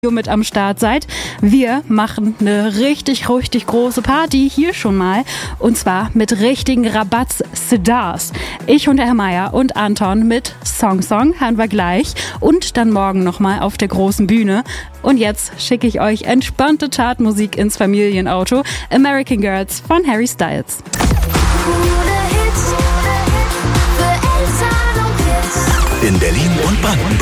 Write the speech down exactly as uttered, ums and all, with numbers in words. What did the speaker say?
mit am Start seid. Wir machen eine richtig, richtig große Party hier schon mal. Und zwar mit richtigen Rabatz-Stars. Ich und der Herr Meier und Anton mit Song Song hören wir gleich. Und dann morgen nochmal auf der großen Bühne. Und jetzt schicke ich euch entspannte Chartmusik ins Familienauto. American Girls von Harry Styles. In Berlin und Brandenburg.